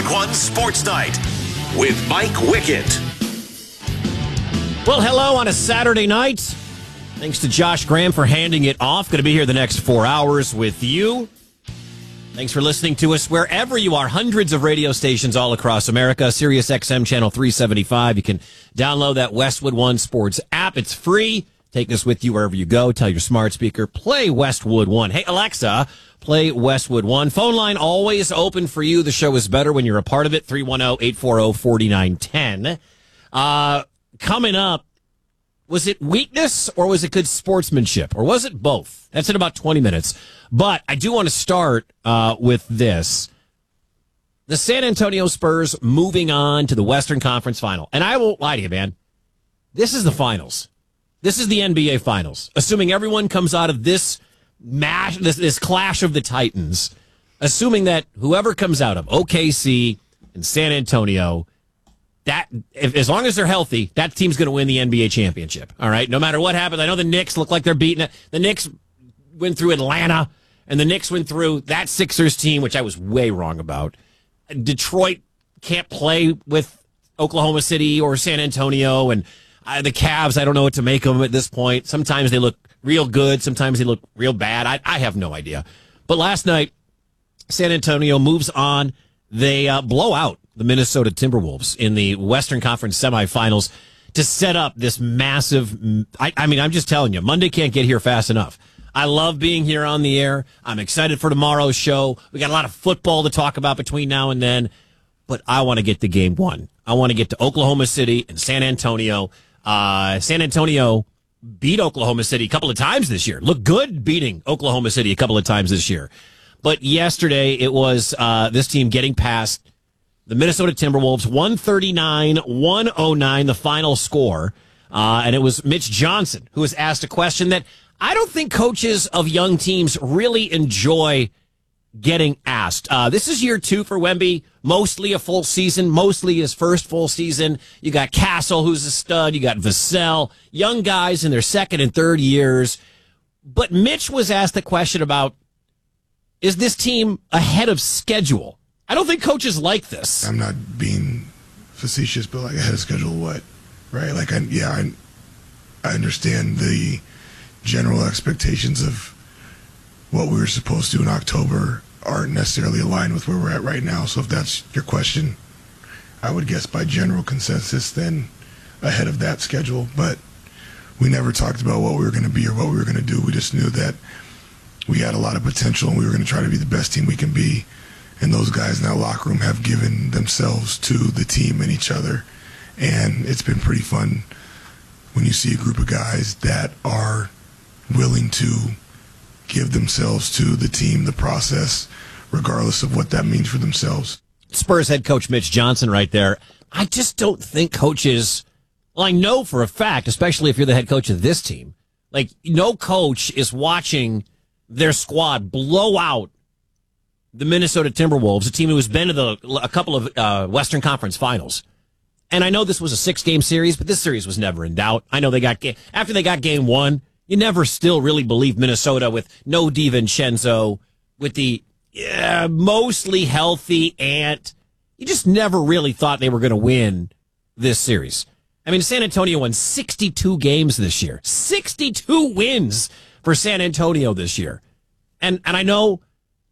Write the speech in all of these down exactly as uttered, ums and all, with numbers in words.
One Sports Night with Mike Wickett. Well, hello on a Saturday night. Thanks to Josh Graham for handing it off. Going to be here the next four hours with you. Thanks for listening to us wherever you are. Hundreds of radio stations all across America. Sirius X M channel three seventy-five. You can download that Westwood One Sports app. It's free. Take us with you wherever you go. Tell your smart speaker, play Westwood One. Hey, Alexa, play Westwood One. Phone line always open for you. The show is better when you're a part of it. three one zero, eight four zero, four nine one zero. Uh, coming up, was it weakness or was it good sportsmanship? Or was it both? That's in about twenty minutes. But I do want to start uh, with this. The San Antonio Spurs moving on to the Western Conference Final. And I won't lie to you, man. This is the finals. This is the N B A Finals. Assuming everyone comes out of this mash, this, this clash of the Titans, assuming that whoever comes out of O K C and San Antonio, that if, as long as they're healthy, that team's going to win the N B A championship. All right, no matter what happens. I know the Knicks look like they're beating it. The Knicks went through Atlanta, and the Knicks went through that Sixers team, which I was way wrong about. Detroit can't play with Oklahoma City or San Antonio, and uh, the Cavs, I don't know what to make of them at this point. Sometimes they look real good. Sometimes they look real bad. I, I have no idea. But last night, San Antonio moves on. They uh, blow out the Minnesota Timberwolves in the Western Conference semifinals to set up this massive... I, I mean, I'm just telling you, Monday can't get here fast enough. I love being here on the air. I'm excited for tomorrow's show. We got a lot of football to talk about between now and then. But I want to get to game one. I want to get to Oklahoma City and San Antonio. Uh, San Antonio beat Oklahoma City a couple of times this year. Look good beating Oklahoma City a couple of times this year. But yesterday it was uh, this team getting past the Minnesota Timberwolves, one thirty-nine one oh nine, the final score. Uh, and it was Mitch Johnson who was asked a question that I don't think coaches of young teams really enjoy getting asked. Uh, this is year two for Wemby, mostly a full season, mostly his first full season. You got Castle, who's a stud. You got Vassell, young guys in their second and third years. But Mitch was asked the question about, is this team ahead of schedule? I don't think coaches like this. I'm not being facetious, but like ahead of schedule what? Right? Like, I, yeah, I, I understand the general expectations of what we were supposed to in October aren't necessarily aligned with where we're at right now. So if that's your question, I would guess by general consensus then ahead of that schedule. But we never talked about what we were going to be or what we were going to do. We just knew that we had a lot of potential and we were going to try to be the best team we can be. And those guys in that locker room have given themselves to the team and each other. And it's been pretty fun when you see a group of guys that are willing to give themselves to the team, the process, regardless of what that means for themselves. Spurs head coach Mitch Johnson right there. I just don't think coaches, well, I know for a fact, especially if you're the head coach of this team, like no coach is watching their squad blow out the Minnesota Timberwolves, a team who has been to the, a couple of uh, Western Conference finals. And I know this was a six-game series, but this series was never in doubt. I know they got, after they got game one, you never still really believe Minnesota with no DiVincenzo, with the uh, mostly healthy Ant. You just never really thought they were going to win this series. I mean, San Antonio won sixty-two games this year. sixty-two wins for San Antonio this year. And and I know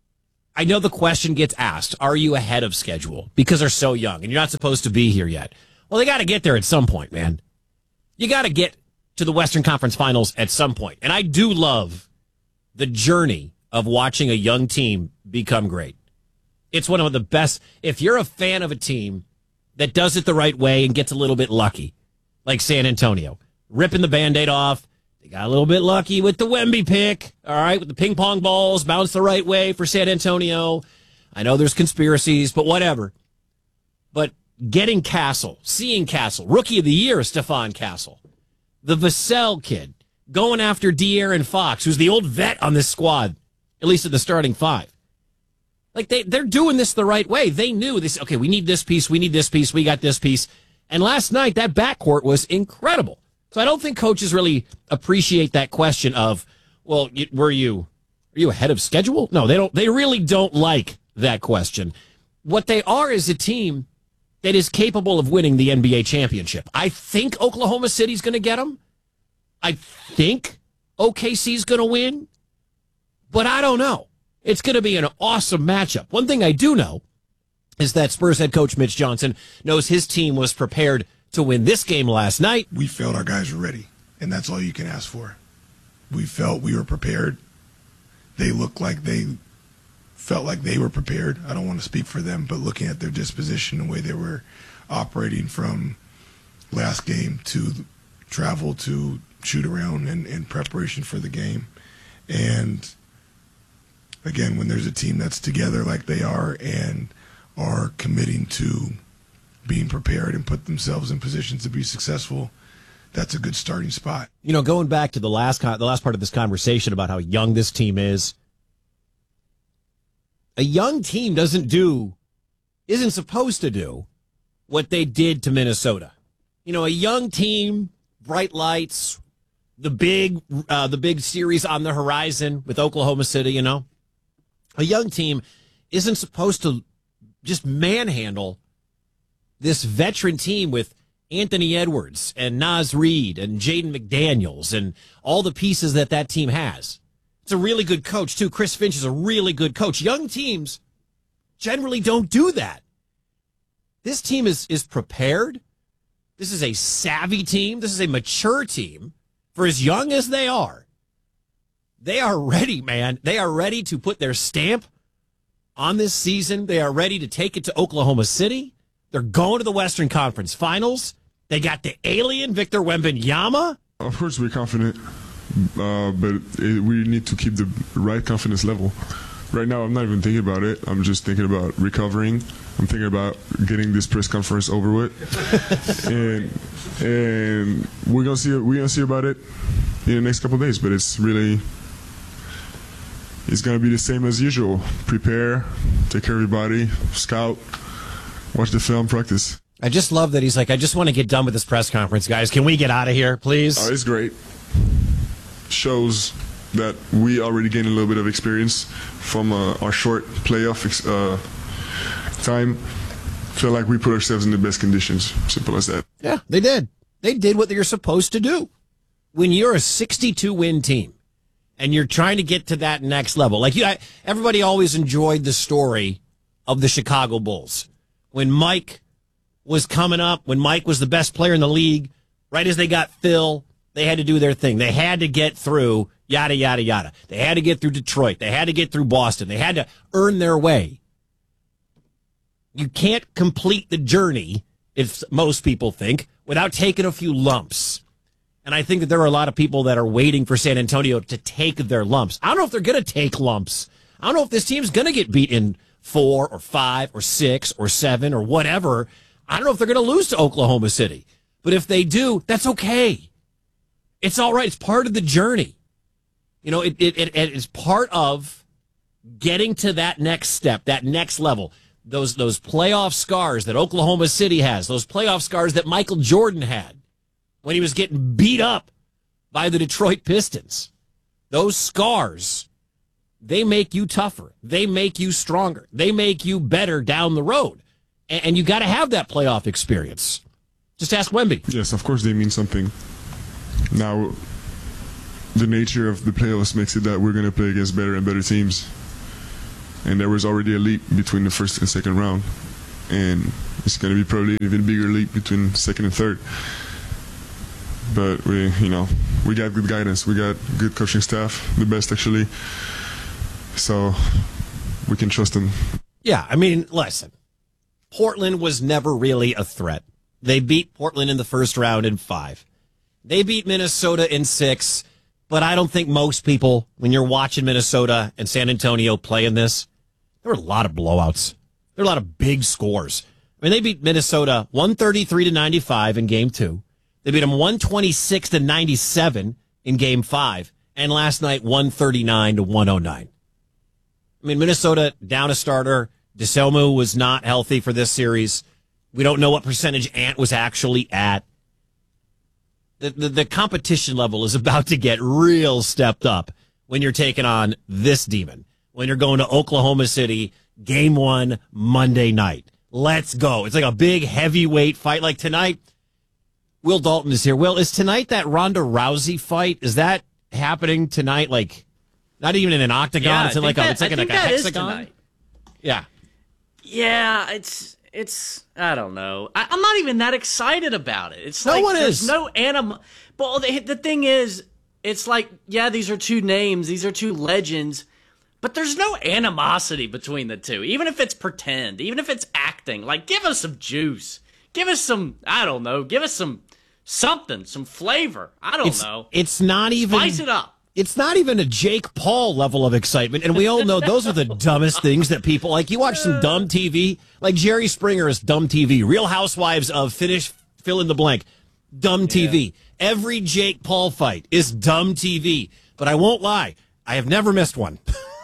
I know the question gets asked, are you ahead of schedule? Because they're so young and you're not supposed to be here yet. Well, they got to get there at some point, man. You got to get to the Western Conference Finals at some point. And I do love the journey of watching a young team become great. It's one of the best. If you're a fan of a team that does it the right way and gets a little bit lucky, like San Antonio, ripping the Band-Aid off, they got a little bit lucky with the Wemby pick, all right, with the ping pong balls, bounced the right way for San Antonio. I know there's conspiracies, but whatever. But getting Castle, seeing Castle, Rookie of the Year, Stephon Castle, the Vassell kid, going after De'Aaron Fox, who's the old vet on this squad, at least at the starting five. Like, they, they're doing this the right way. They knew this, okay, we need this piece, we need this piece, we got this piece. And last night, that backcourt was incredible. So I don't think coaches really appreciate that question of, well, were you, are you ahead of schedule? No, they don't. They really don't like that question. what they are is a team that is capable of winning the N B A championship. I think Oklahoma City's going to get them. I think O K C's going to win, but I don't know. It's going to be an awesome matchup. One thing I do know is that Spurs head coach Mitch Johnson knows his team was prepared to win this game last night. We felt our guys were ready, and that's all you can ask for. We felt we were prepared. They looked like they felt like they were prepared. I don't want to speak for them, but looking at their disposition, the way they were operating from last game to travel to shoot around and, and preparation for the game. And again, when there's a team that's together like they are and are committing to being prepared and put themselves in positions to be successful, that's a good starting spot. You know, going back to the last con- the last part of this conversation about how young this team is, a young team doesn't do, isn't supposed to do what they did to Minnesota. You know, a young team, bright lights, the big, uh, the big series on the horizon with Oklahoma City. You know, a young team isn't supposed to just manhandle this veteran team with Anthony Edwards and Naz Reid and Jaden McDaniels and all the pieces that that team has. It's a really good coach, too. Chris Finch is a really good coach. Young teams generally don't do that. This team is, is prepared. This is a savvy team. This is a mature team. For as young as they are, they are ready, man. They are ready to put their stamp on this season. They are ready to take it to Oklahoma City. They're going to the Western Conference Finals. They got the alien Victor Wembanyama. Of course, we're confident, uh, but it, we need to keep the right confidence level. Right now, I'm not even thinking about it. I'm just thinking about recovering. I'm thinking about getting this press conference over with, and and we're gonna see we're gonna see about it in the next couple of days. But it's really it's gonna be the same as usual. Prepare, take care of your body, scout. Watch the film, practice. I just love that he's like, I just want to get done with this press conference, guys. Can we get out of here, please? Oh, it's great. Shows that we already gained a little bit of experience from uh, our short playoff uh, time. Feel like we put ourselves in the best conditions. Simple as that. Yeah, they did. They did what you're supposed to do. When you're a sixty-two win team and you're trying to get to that next level, like you, I, everybody always enjoyed the story of the Chicago Bulls. When Mike was coming up, when Mike was the best player in the league, right as they got Phil, they had to do their thing. They had to get through yada, yada, yada. They had to get through Detroit. They had to get through Boston. They had to earn their way. You can't complete the journey, if most people think, without taking a few lumps. And I think that there are a lot of people that are waiting for San Antonio to take their lumps. I don't know if they're going to take lumps. I don't know if this team's going to get beaten four or five or six or seven or whatever. I don't know if they're going to lose to Oklahoma City. But if they do, that's okay. It's all right. It's part of the journey. You know, it, it, it, it is part of getting to that next step, that next level. Those, those playoff scars that Oklahoma City has, those playoff scars that Michael Jordan had when he was getting beat up by the Detroit Pistons. Those scars, they make you tougher. They make you stronger. They make you better down the road. And, and you got to have that playoff experience. Just ask Wemby. Yes, of course they mean something. Now, the nature of the playoffs makes it that we're going to play against better and better teams. And there was already a leap between the first and second round. And it's going to be probably an even bigger leap between second and third. But we, you know, we got good guidance. We got good coaching staff, the best actually. So we can trust them. Yeah, I mean, listen, Portland was never really a threat. They beat Portland in the first round in five. They beat Minnesota in six, but I don't think most people, when you're watching Minnesota and San Antonio playing this, there were a lot of blowouts. There were a lot of big scores. I mean, they beat Minnesota one thirty-three to ninety-five in game two. They beat them one twenty-six to ninety-seven in game five. And last night, one thirty-nine to one oh nine. I mean, Minnesota down a starter. DeSelmu was not healthy for this series. We don't know what percentage Ant was actually at. The, the, the competition level is about to get real stepped up when you're taking on this demon. When you're going to Oklahoma City, game one Monday night. Let's go. It's like a big heavyweight fight. Like tonight, Will Dalton is here. Will, is tonight that Ronda Rousey fight? Is that happening tonight? Like, not even in an octagon. Yeah, it's in like that, a, it's like, in like a hexagon. Yeah. Yeah, it's it's. I don't know. I, I'm not even that excited about it. It's no like one there's is. no anim. But the, the thing is, it's like yeah, these are two names. These are two legends. But there's no animosity between the two. Even if it's pretend, even if it's acting. Like, give us some juice. Give us some. I don't know. Give us some. Something, some flavor. I don't it's, know. It's not even. Spice it up. It's not even a Jake Paul level of excitement. And we all know those are the dumbest things that people like. You watch some dumb T V, like Jerry Springer is dumb T V. Real Housewives of finish, fill in the blank. Dumb T V. Yeah. Every Jake Paul fight is dumb T V. But I won't lie, I have never missed one.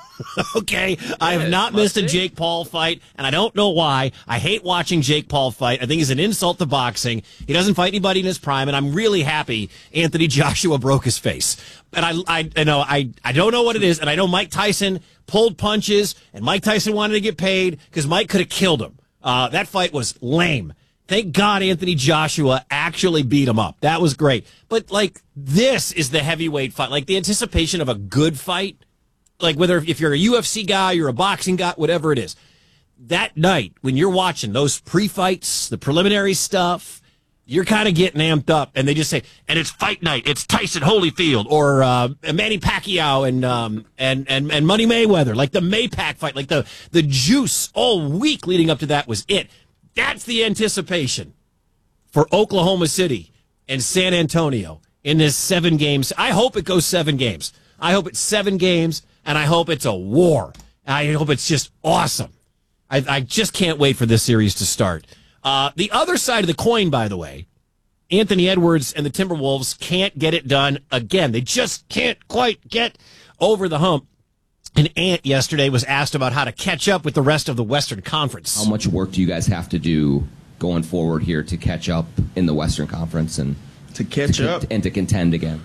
Okay, I have not missed a Jake Paul fight, and I don't know why. I hate watching Jake Paul fight. I think he's an insult to boxing. He doesn't fight anybody in his prime, and I'm really happy Anthony Joshua broke his face. And I, I, I know I, I don't know what it is, and I know Mike Tyson pulled punches, and Mike Tyson wanted to get paid because Mike could have killed him. Uh, that fight was lame. Thank God Anthony Joshua actually beat him up. That was great. But like this is the heavyweight fight, like the anticipation of a good fight. Like whether if you're a U F C guy, you're a boxing guy, whatever it is, that night when you're watching those pre-fights, the preliminary stuff, you're kind of getting amped up, and they just say, and it's fight night, it's Tyson Holyfield or uh, Manny Pacquiao and um, and and and Money Mayweather, like the Maypac fight, like the the juice all week leading up to that was it. That's the anticipation for Oklahoma City and San Antonio in this seven games. I hope it goes seven games. I hope it's seven games. And I hope it's a war. I hope it's just awesome. I, I just can't wait for this series to start. Uh, the other side of the coin, by the way, Anthony Edwards and the Timberwolves can't get it done again. They just can't quite get over the hump. And Ant yesterday was asked about how to catch up with the rest of the Western Conference. How much work do you guys have to do going forward here to catch up in the Western Conference and to catch to, up and to contend again?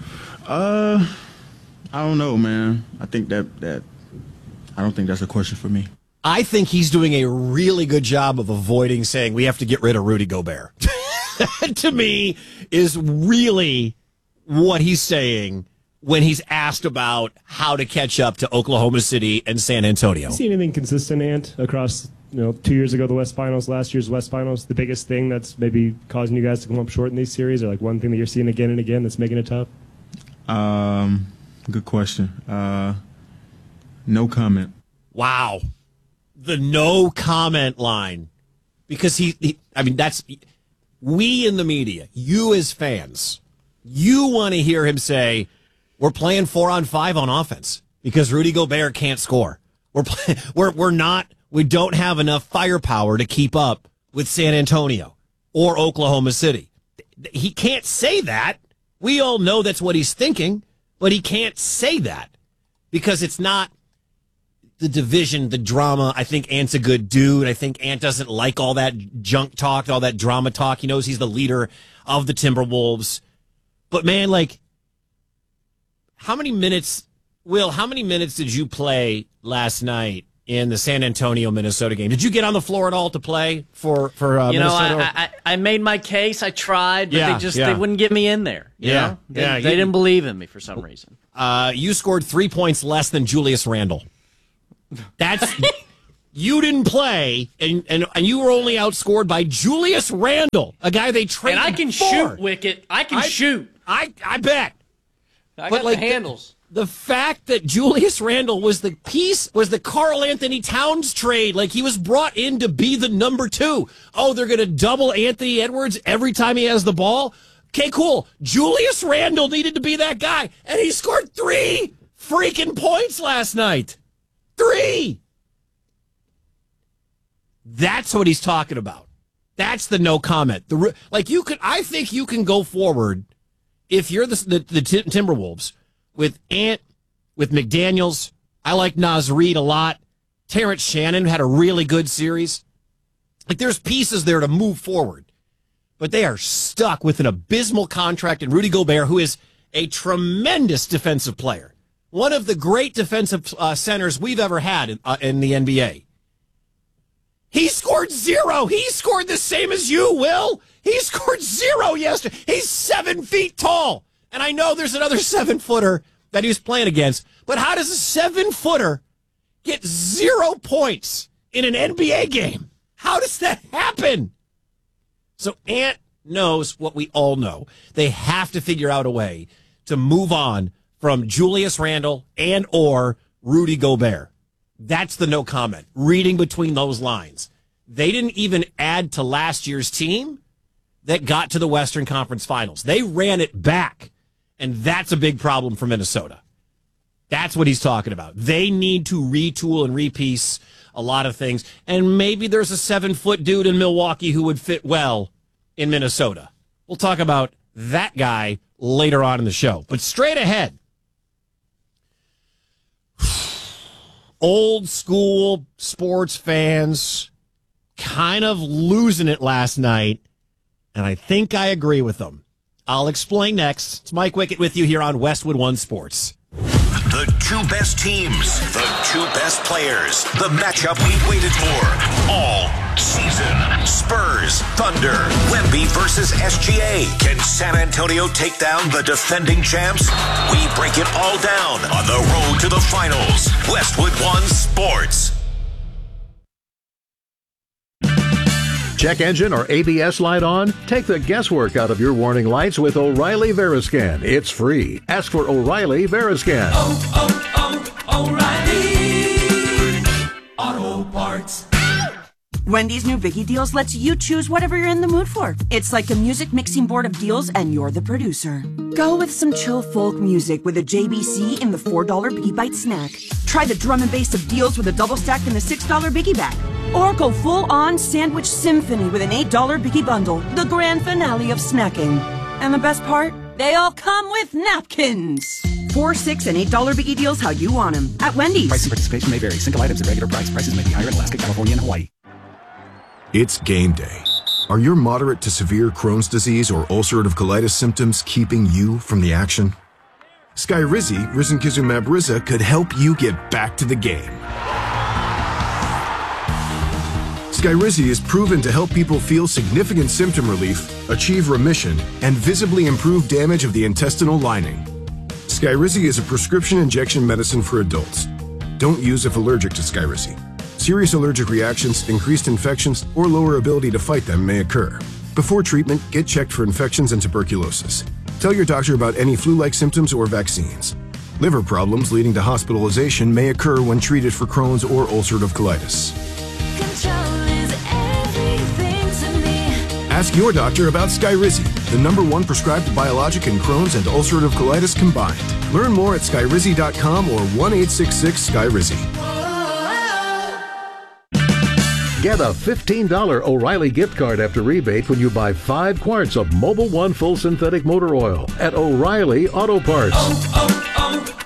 Uh. I don't know, man. I think that that I don't think that's a question for me. I think he's doing a really good job of avoiding saying we have to get rid of Rudy Gobert. To me, is really what he's saying when he's asked about how to catch up to Oklahoma City and San Antonio. See anything consistent, Ant, across you know two years ago the West Finals, last year's West Finals? The biggest thing that's maybe causing you guys to come up short in these series, or like one thing that you're seeing again and again that's making it tough? Um. Good question. Uh, no comment. Wow. The no comment line. Because he, he, I mean, that's, we in the media, you as fans, you want to hear him say, we're playing four on five on offense because Rudy Gobert can't score. We're, play, we're, we're not, we don't have enough firepower to keep up with San Antonio or Oklahoma City. He can't say that. We all know that's what he's thinking. But he can't say that because it's not the division, the drama. I think Ant's a good dude. I think Ant doesn't like all that junk talk, all that drama talk. He knows he's the leader of the Timberwolves. But, man, like, how many minutes, Will, how many minutes did you play last night in the San Antonio, Minnesota game? Did you get on the floor at all to play for, for uh, you know, Minnesota? I, I, I made my case. I tried, but yeah, they just yeah. they wouldn't get me in there. You yeah, know? They, yeah, they you, didn't believe in me for some reason. Uh, you scored three points less than Julius Randle. That's you didn't play, and, and and you were only outscored by Julius Randle, a guy they traded And I can for. shoot, Wicket. I can I, shoot. I I bet. I but got like the handles. The, the fact that Julius Randle was the piece, was the Karl Anthony Towns trade. Like, he was brought in to be the number two. Oh, they're going to double Anthony Edwards every time he has the ball? Okay, cool. Julius Randle needed to be that guy, and he scored three freaking points last night. Three! That's what he's talking about. That's the no comment. The Like, you could, I think you can go forward if you're the, the, the Timberwolves with Ant, with McDaniels. I like Naz Reid a lot. Terrence Shannon had a really good series. Like, there's pieces there to move forward. But they are stuck with an abysmal contract in Rudy Gobert, who is a tremendous defensive player. One of the great defensive uh, centers we've ever had in, uh, in the N B A. He scored zero. He scored the same as you, Will. He scored zero yesterday. He's seven feet tall. And I know there's another seven-footer that he was playing against. But how does a seven-footer get zero points in an N B A game? How does that happen? So Ant knows what we all know. They have to figure out a way to move on from Julius Randle and or Rudy Gobert. That's the no comment. Reading between those lines. They didn't even add to last year's team that got to the Western Conference Finals. They ran it back, and that's a big problem for Minnesota. That's what he's talking about. They need to retool and repiece a lot of things, and maybe there's a seven-foot dude in Milwaukee who would fit well in Minnesota. We'll talk about that guy later on in the show. But straight ahead, old school sports fans kind of losing it last night, and I think I agree with them. I'll explain next. It's Mike Wickett with you here on Westwood One Sports. The two best teams, the two best players, the matchup we've waited for all season. Spurs, Thunder, Wemby versus S G A. Can San Antonio take down the defending champs? We break it all down on the road to the finals. Westwood One Sports. Check engine or A B S light on? Take the guesswork out of your warning lights with O'Reilly Veriscan. It's free. Ask for O'Reilly Veriscan. Oh, oh, oh, O'Reilly Auto Parts. Wendy's new Biggie Deals lets you choose whatever you're in the mood for. It's like a music mixing board of deals, and you're the producer. Go with some chill folk music with a J B C in the four dollar Biggie Bite snack. Try the drum and bass of deals with a double stack in the six dollar Biggie Bag. Or go full-on sandwich symphony with an eight dollar Biggie Bundle, the grand finale of snacking. And the best part? They all come with napkins. Four, six, and eight dollar Biggie Deals how you want them at Wendy's. Price and participation may vary. Single items at regular price. Prices may be higher in Alaska, California, and Hawaii. It's game day. Are your moderate to severe Crohn's disease or ulcerative colitis symptoms keeping you from the action? Skyrizi, risankizumab Riza, could help you get back to the game. Skyrizi is proven to help people feel significant symptom relief, achieve remission, and visibly improve damage of the intestinal lining. Skyrizi is a prescription injection medicine for adults. Don't use if allergic to Skyrizi. Serious allergic reactions, increased infections, or lower ability to fight them may occur. Before treatment, get checked for infections and tuberculosis. Tell your doctor about any flu-like symptoms or vaccines. Liver problems leading to hospitalization may occur when treated for Crohn's or ulcerative colitis. Ask your doctor about Skyrizi, the number one prescribed biologic in Crohn's and ulcerative colitis combined. Learn more at skyrizi dot com or one eight six six Skyrizi. Get a fifteen dollar O'Reilly gift card after rebate when you buy five quarts of Mobil One Full Synthetic Motor Oil at O'Reilly Auto Parts. Oh,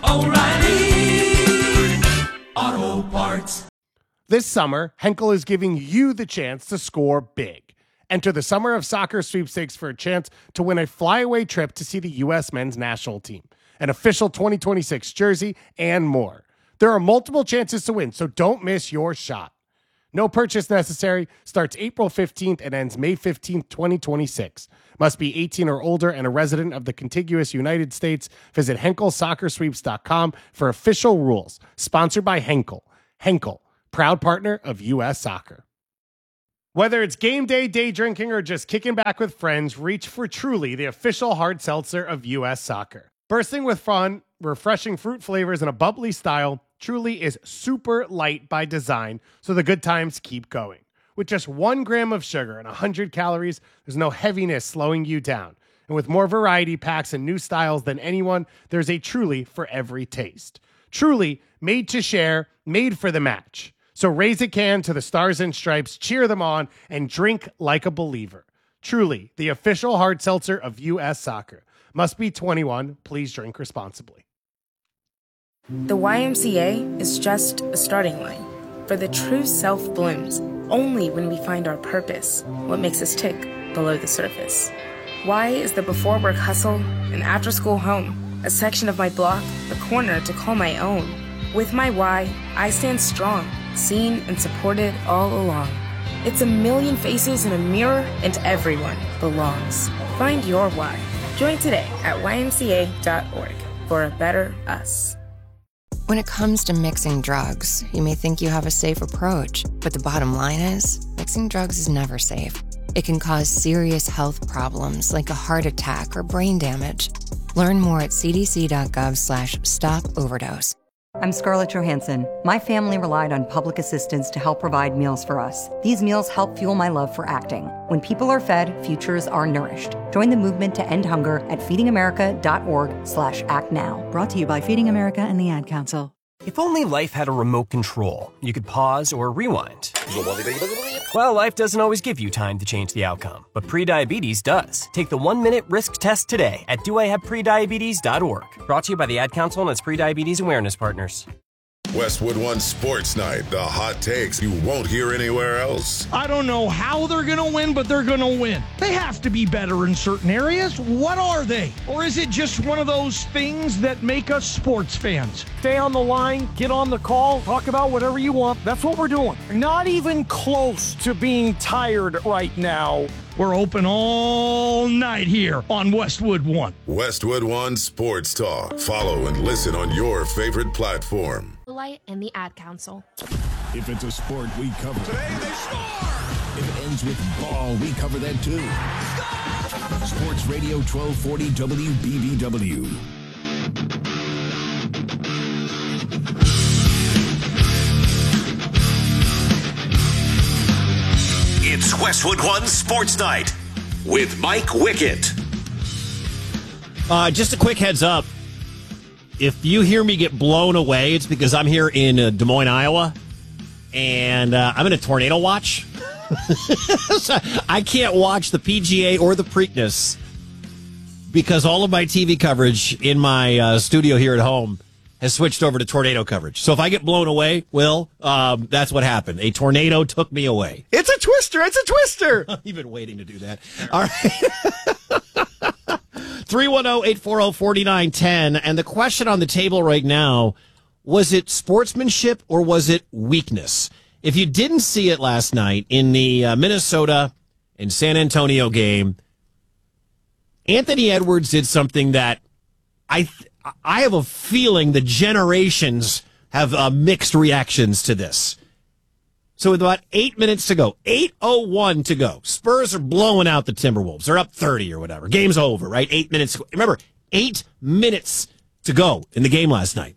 oh, oh, O'Reilly Auto Parts. This summer, Henkel is giving you the chance to score big. Enter the Summer of Soccer sweepstakes for a chance to win a flyaway trip to see the U S men's national team, an official twenty twenty-six jersey, and more. There are multiple chances to win, so don't miss your shot. No purchase necessary. Starts April fifteenth and ends May fifteenth, twenty twenty-six. Must be eighteen or older and a resident of the contiguous United States. Visit Henkel Soccer Sweeps dot com for official rules. Sponsored by Henkel. Henkel, proud partner of U S Soccer. Whether it's game day, day drinking, or just kicking back with friends, reach for Truly, the official hard seltzer of U S Soccer. Bursting with fun, refreshing fruit flavors, and a bubbly style, Truly is super light by design, so the good times keep going. With just one gram of sugar and one hundred calories, there's no heaviness slowing you down. And with more variety packs and new styles than anyone, there's a Truly for every taste. Truly, made to share, made for the match. So raise a can to the Stars and Stripes, cheer them on, and drink like a believer. Truly, the official hard seltzer of U S Soccer. Must be twenty-one. Please drink responsibly. The Y M C A is just a starting line, for the true self blooms only when we find our purpose, what makes us tick below the surface. Y is the before work hustle, an after school home, a section of my block, a corner to call my own. With my Y, I stand strong, seen and supported all along. It's a million faces in a mirror, and everyone belongs. Find your why. Join today at Y M C A dot org for a better us. When it comes to mixing drugs, you may think you have a safe approach, but the bottom line is, mixing drugs is never safe. It can cause serious health problems like a heart attack or brain damage. Learn more at c d c dot gov slash stop overdose. I'm Scarlett Johansson. My family relied on public assistance to help provide meals for us. These meals help fuel my love for acting. When people are fed, futures are nourished. Join the movement to end hunger at feeding america dot org slash act now. Brought to you by Feeding America and the Ad Council. If only life had a remote control, you could pause or rewind. Well, life doesn't always give you time to change the outcome, but prediabetes does. Take the one-minute risk test today at do I have prediabetes dot org. Brought to you by the Ad Council and its prediabetes awareness partners. Westwood One Sports Night, the hot takes you won't hear anywhere else. I don't know how they're going to win, but they're going to win. They have to be better in certain areas. What are they? Or is it just one of those things that make us sports fans? Stay on the line, get on the call, talk about whatever you want. That's what we're doing. Not even close to being tired right now. We're open all night here on Westwood One. Westwood One Sports Talk. Follow and listen on your favorite platform. Light and the Ad Council. If it's a sport, we cover it. Today they score! If it ends with ball, we cover that too. Score! Sports Radio twelve forty W B B W. It's Westwood One Sports Night with Mike Wickett. Uh, just a quick heads up. If you hear me get blown away, it's because I'm here in uh, Des Moines, Iowa, and uh, I'm in a tornado watch. So I can't watch the P G A or the Preakness because all of my T V coverage in my uh, studio here at home has switched over to tornado coverage. So if I get blown away, Will, um, that's what happened. A tornado took me away. It's a twister. It's a twister. I've been waiting to do that. All right. three one zero, eight four zero, four nine one zero. And the question on the table right now, was it sportsmanship or was it weakness? If you didn't see it last night in the uh, Minnesota and San Antonio game, Anthony Edwards did something that I th- I have a feeling the generations have uh, mixed reactions to this. So with about eight minutes to go, eight oh one to go, Spurs are blowing out the Timberwolves. They're up thirty or whatever. Game's over, right? Eight minutes. Remember, eight minutes to go in the game last night.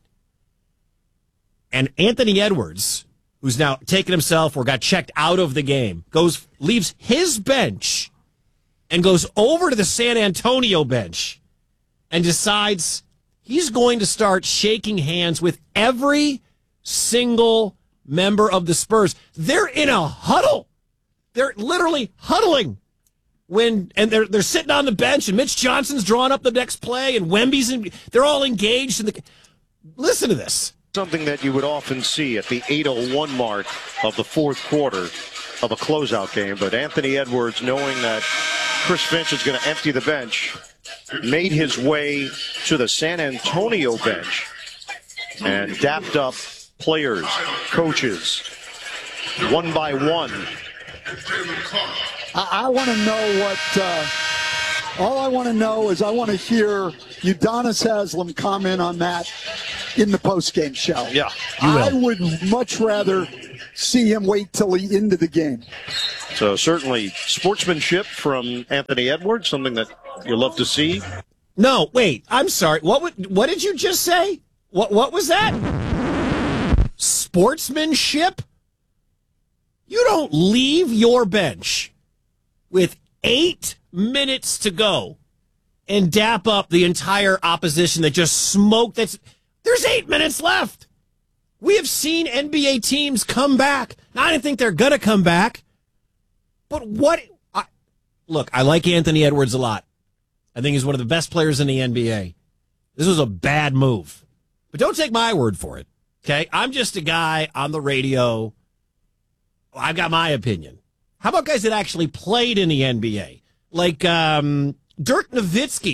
And Anthony Edwards, who's now taken himself or got checked out of the game, goes leaves his bench and goes over to the San Antonio bench and decides he's going to start shaking hands with every single member of the Spurs. They're in a huddle. They're literally huddling when, and they're they're sitting on the bench, and Mitch Johnson's drawing up the next play, and Wemby's in. They're all engaged in the. Listen to this. Something that you would often see at the eight oh one mark of the fourth quarter of a closeout game. But Anthony Edwards, knowing that Chris Finch is going to empty the bench, made his way to the San Antonio bench and dapped up players, coaches, one by one. I, I want to know what, uh, all I want to know is I want to hear Udonis Haslem comment on that in the postgame show. Yeah. I would much rather see him wait till the end of the game. So certainly sportsmanship from Anthony Edwards, something that you love to see. No, wait, I'm sorry. What would, what did you just say? What what was that? Sportsmanship? You don't leave your bench with eight minutes to go and dap up the entire opposition that just smoked. That's there's eight minutes left. We have seen N B A teams come back. Now, I didn't think they're gonna come back, but what? I, look, I like Anthony Edwards a lot. I think he's one of the best players in the N B A. This was a bad move, but don't take my word for it. Okay, I'm just a guy on the radio. I've got my opinion. How about guys that actually played in the N B A? Like um, Dirk Nowitzki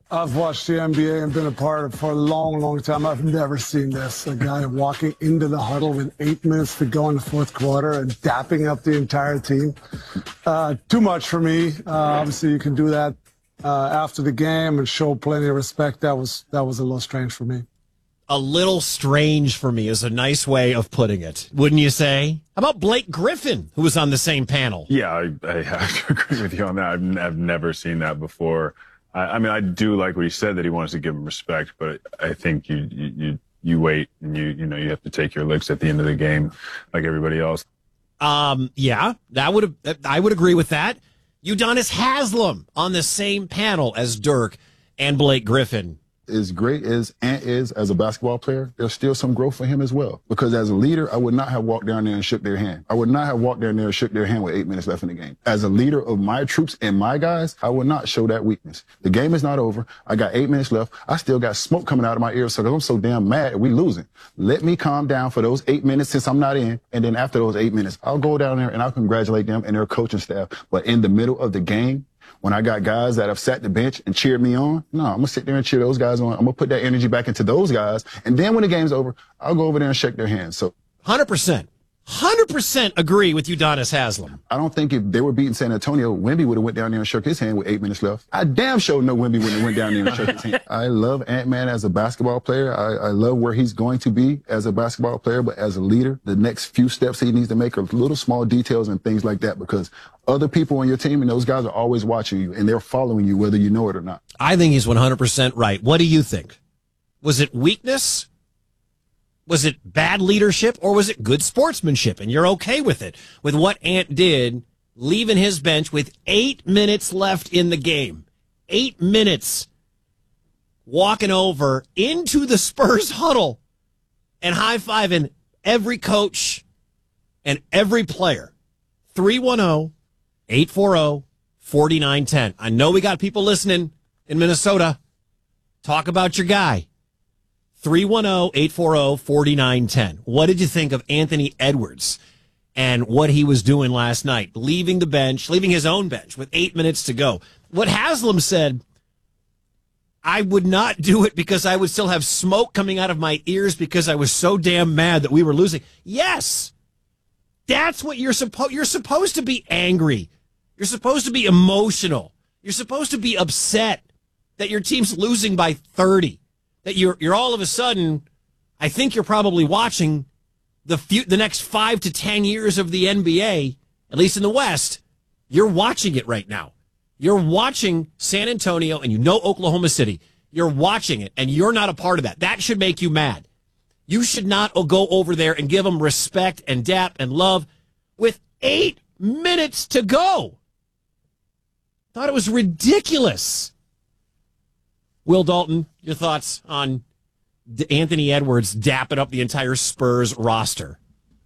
I've watched the N B A and been a part of it for a long, long time. I've never seen this. A guy walking into the huddle with eight minutes to go in the fourth quarter and dapping up the entire team. Uh, too much for me. Uh, obviously, you can do that uh, after the game and show plenty of respect. That was that was a little strange for me. A little strange for me is a nice way of putting it, wouldn't you say? How about Blake Griffin, who was on the same panel? Yeah, I, I have to agree with you on that. I've, I've never seen that before. I mean, I do like what he said, that he wants to give him respect, but I think you, you, you, you wait and you, you know, you have to take your licks at the end of the game like everybody else. Um, yeah, that would have, I would agree with that. Udonis Haslem on the same panel as Dirk and Blake Griffin. As great as Ant is as a basketball player, there's still some growth for him as well. Because as a leader, I would not have walked down there and shook their hand. I would not have walked down there and shook their hand with eight minutes left in the game. As a leader of my troops and my guys, I would not show that weakness. The game is not over. I got eight minutes left. I still got smoke coming out of my ears because I'm so damn mad that we losing. Let me calm down for those eight minutes since I'm not in. And then after those eight minutes, I'll go down there and I'll congratulate them and their coaching staff. But in the middle of the game, when I got guys that have sat the bench and cheered me on, no, I'm going to sit there and cheer those guys on. I'm going to put that energy back into those guys. And then when the game's over, I'll go over there and shake their hands. So, one hundred percent. one hundred percent agree with Udonis Haslem. I don't think if they were beating San Antonio, Wemby would have went down there and shook his hand with eight minutes left. I damn sure know Wemby wouldn't have went down there and shook his hand. I love Ant-Man as a basketball player. I, I love where he's going to be as a basketball player, but as a leader, the next few steps he needs to make are little small details and things like that, because other people on your team and those guys are always watching you and they're following you whether you know it or not. I think he's one hundred percent right. What do you think? Was it weakness? Was it bad leadership, or was it good sportsmanship? And you're okay with it, with what Ant did, leaving his bench with eight minutes left in the game. Eight minutes. Walking over into the Spurs huddle and high-fiving every coach and every player. three one zero, eight four zero, four nine one zero. I know we got people listening in Minnesota. Talk about your guy. three one zero, eight four zero, four nine one zero. What did you think of Anthony Edwards and what he was doing last night? Leaving the bench, leaving his own bench with eight minutes to go. What Haslem said, I would not do it because I would still have smoke coming out of my ears because I was so damn mad that we were losing. Yes, that's what you're supposed, you're supposed to be angry. You're supposed to be emotional. You're supposed to be upset that your team's losing by thirty. That you're you're all of a sudden, I think you're probably watching the few, the next five to ten years of the N B A, at least in the West. You're watching it right now. You're watching San Antonio, and you know Oklahoma City. You're watching it, and you're not a part of that. That should make you mad. You should not go over there and give them respect and dap and love with eight minutes to go. Thought it was ridiculous. Will Dalton, your thoughts on Anthony Edwards dapping up the entire Spurs roster?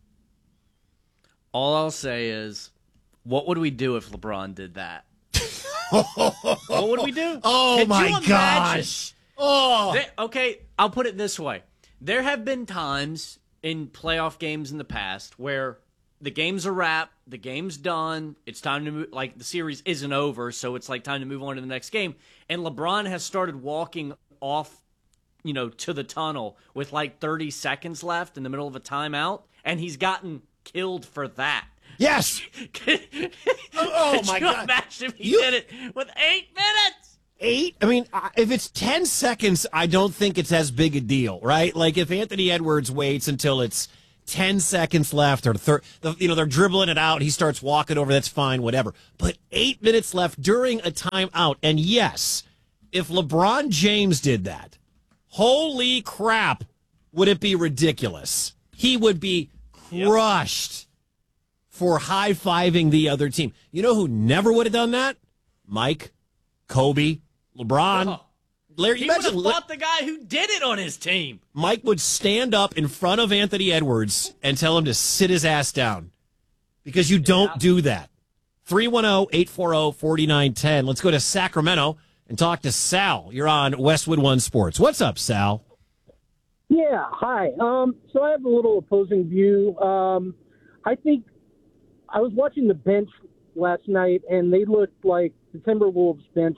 All I'll say is, what would we do if LeBron did that? What would we do? Oh, Could my you imagine? gosh. Oh. They, okay, I'll put it this way. There have been times in playoff games in the past where the game's a wrap, the game's done, it's time to move, like the series isn't over, so it's like time to move on to the next game. And LeBron has started walking off, you know, to the tunnel with like thirty seconds left in the middle of a timeout, and he's gotten killed for that. Yes. Could, oh, could my you God. imagine if he You- did it with eight minutes? Eight? I mean, I- if it's ten seconds, I don't think it's as big a deal, right? Like if Anthony Edwards waits until it's ten seconds left, or thir- the, you know, they're dribbling it out, he starts walking over, that's fine, whatever. But eight minutes left during a timeout. And yes, if LeBron James did that, holy crap, would it be ridiculous? He would be crushed for high-fiving the other team. You know who never would have done that? Mike, Kobe, LeBron. Oh. Larry, He you would imagine have Le- fought the guy who did it on his team. Mike would stand up in front of Anthony Edwards and tell him to sit his ass down, because you don't do that. three one zero, eight four zero, four nine one zero. Let's go to Sacramento and talk to Sal. You're on Westwood One Sports. What's up, Sal? Yeah, hi. Um, so I have a little opposing view. Um, I think I was watching the bench last night, and they looked like the Timberwolves bench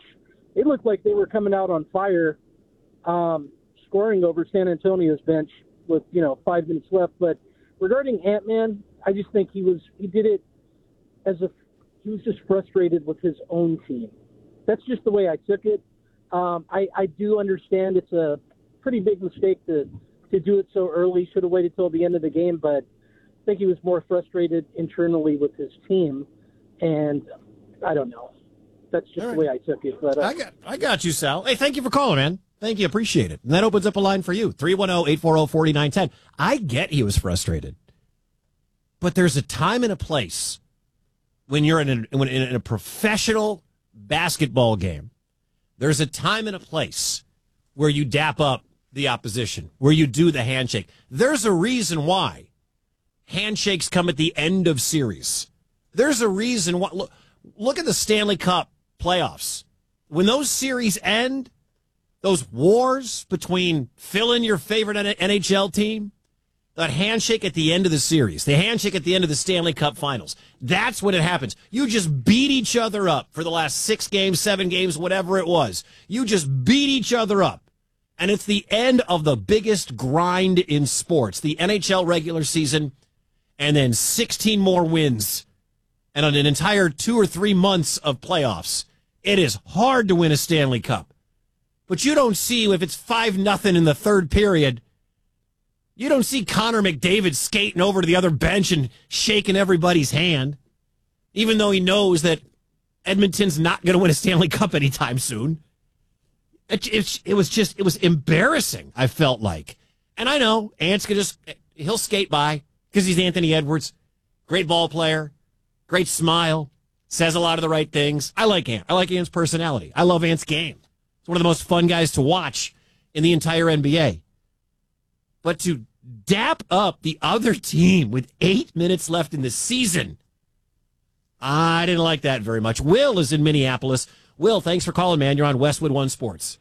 it looked like they were coming out on fire, um, scoring over San Antonio's bench with, you know, five minutes left. But regarding Ant-Man, I just think he was he did it as a he was just frustrated with his own team. That's just the way I took it. Um, I, I do understand it's a pretty big mistake to, to do it so early. Should have waited till the end of the game, but I think he was more frustrated internally with his team, and I don't know. That's just right. The way I took it. But uh, I got I got you, Sal. Hey, thank you for calling, man. Thank you. Appreciate it. And that opens up a line for you. three one zero, eight four zero, four nine one zero. I get he was frustrated. But there's a time and a place when you're in a, when in a professional basketball game. There's a time and a place where you dap up the opposition, where you do the handshake. There's a reason why handshakes come at the end of series. There's a reason why. Look, look at the Stanley Cup playoffs. When those series end, those wars between fill in your favorite N H L team, that handshake at the end of the series, the handshake at the end of the Stanley Cup finals, that's when it happens. You just beat each other up for the last six games, seven games, whatever it was. You just beat each other up. And it's the end of the biggest grind in sports, the N H L regular season, and then sixteen more wins. And on an entire two or three months of playoffs, it is hard to win a Stanley Cup. But you don't see, if it's five nothing in the third period, you don't see Connor McDavid skating over to the other bench and shaking everybody's hand, even though he knows that Edmonton's not going to win a Stanley Cup anytime soon. It, it, it was just, it was embarrassing, I felt like. And I know Ant's going to just, he'll skate by because he's Anthony Edwards. Great ball player, great smile, says a lot of the right things. I like Ant. I like Ant's personality. I love Ant's game. He's one of the most fun guys to watch in the entire N B A. But to dap up the other team with eight minutes left in the season, I didn't like that very much. Will is in Minneapolis. Will, thanks for calling, man. You're on Westwood One Sports.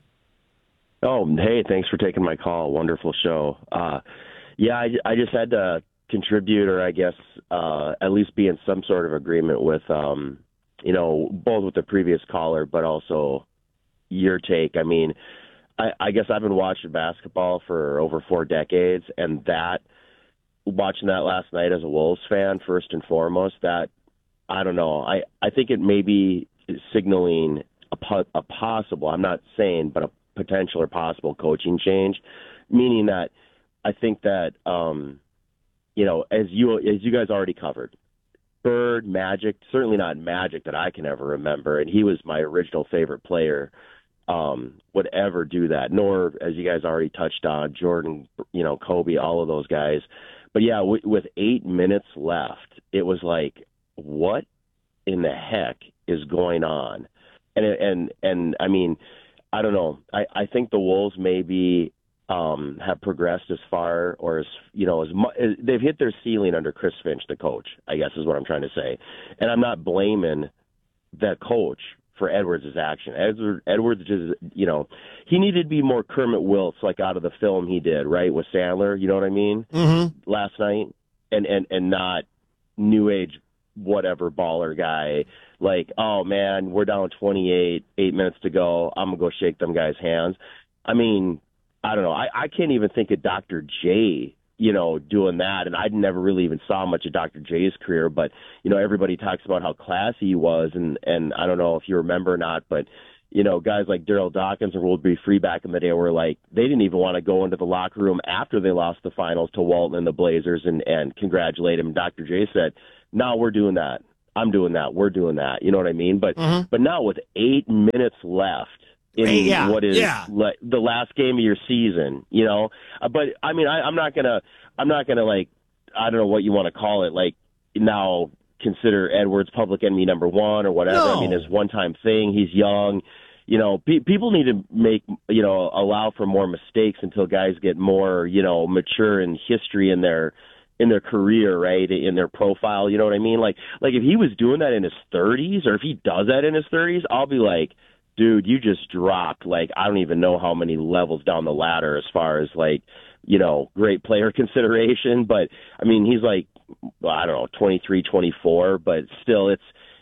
Oh, hey, thanks for taking my call. Wonderful show. Uh, yeah, I, I just had to contribute, or I guess uh, at least be in some sort of agreement with, um, you know, both with the previous caller, but also your take. I mean, I, I guess I've been watching basketball for over four decades, and that, watching that last night as a Wolves fan, first and foremost, that, I don't know, I, I think it may be signaling a, po- a possible, I'm not saying, but a potential or possible coaching change, meaning that I think that, um, you know, as you as you guys already covered, Bird, Magic, certainly not Magic that I can ever remember, and he was my original favorite player, um, would ever do that, nor, as you guys already touched on, Jordan, you know, Kobe, all of those guys. But, yeah, w- with eight minutes left, it was like, what in the heck is going on? And, and, and I mean, I don't know. I, I think the Wolves maybe um, have progressed as far or as, you know, as much, they've hit their ceiling under Chris Finch, the coach, I guess is what I'm trying to say. And I'm not blaming that coach for Edwards' action. Edwards, Edwards just, you know, he needed to be more Kermit Wilkes, like out of the film he did, right, with Sandler, you know what I mean, mm-hmm. last night, and, and, and not new age whatever baller guy, like, oh, man, we're down twenty-eight, eight minutes to go, I'm going to go shake them guys' hands. I mean, I don't know. I, I can't even think of Doctor J, you know, doing that, and I never really even saw much of Doctor J's career, but, you know, everybody talks about how classy he was, and, and I don't know if you remember or not, but, you know, guys like Daryl Dawkins and World B. Free back in the day were like, they didn't even want to go into the locker room after they lost the finals to Walton and the Blazers and, and congratulate him. Doctor J said, no, we're doing that. I'm doing that. We're doing that. You know what I mean? But mm-hmm. but now with eight minutes left in hey, yeah, what is yeah. le- the last game of your season, you know. Uh, but I mean, I, I'm not gonna, I'm not gonna like, I don't know what you want to call it, like now consider Edwards public enemy number one or whatever. No. I mean, it's one time thing. He's young. You know, pe- people need to make, you know, allow for more mistakes until guys get more, you know, mature in history in their. in their career, right, in their profile, you know what I mean? Like, like if he was doing that in his thirties, or if he does that in his thirties, I'll be like, dude, you just dropped, like, I don't even know how many levels down the ladder as far as, like, you know, great player consideration. But, I mean, he's like, well, I don't know, twenty-three, twenty-four, but still it's,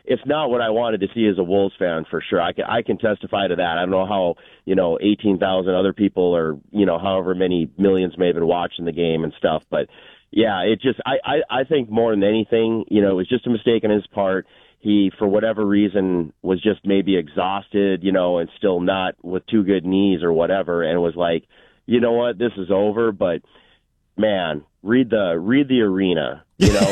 it's not what I wanted to see as a Wolves fan for sure. I can I can testify to that. I don't know how, you know, eighteen thousand other people or, you know, however many millions may have been watching the game and stuff, but yeah, it just I, I, I think more than anything, you know, it was just a mistake on his part. He, for whatever reason, was just maybe exhausted, you know, and still not with two good knees or whatever, and was like, you know what, this is over. But man, read the read the arena, you know,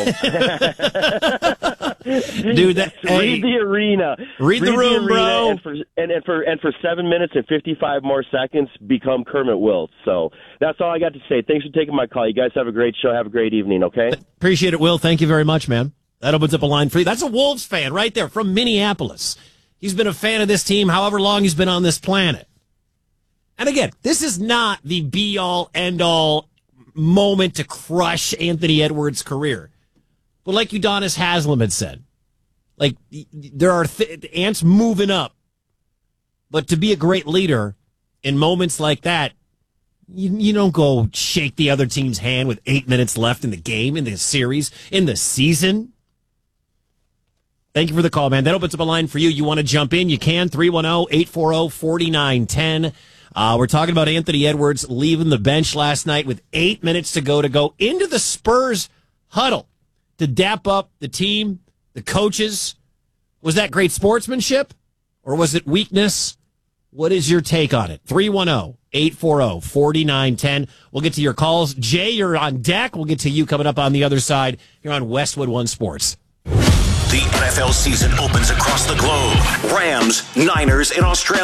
dude. That, read hey, the arena, read, read the room, the bro. And for, and, and for and for seven minutes and fifty-five more seconds, become Kermit Wilts. So that's all I got to say. Thanks for taking my call. You guys have a great show. Have a great evening. Okay, appreciate it, Will. Thank you very much, man. That opens up a line for you. That's a Wolves fan right there from Minneapolis. He's been a fan of this team however long he's been on this planet. And again, this is not the be-all, end-all moment to crush Anthony Edwards' career. But like Udonis Haslem had said, like, there are th- ants moving up. But to be a great leader in moments like that, you, you don't go shake the other team's hand with eight minutes left in the game, in the series, in the season. Thank you for the call, man. That opens up a line for you. You want to jump in? You can. three one zero, eight four zero, four nine one zero. Uh, we're talking about Anthony Edwards leaving the bench last night with eight minutes to go to go into the Spurs huddle to dap up the team, the coaches. Was that great sportsmanship or was it weakness? What is your take on it? three one zero, eight four zero, four nine one zero. We'll get to your calls. Jay, you're on deck. We'll get to you coming up on the other side. You're on Westwood One Sports. The N F L season opens across the globe. Rams, Niners in Australia.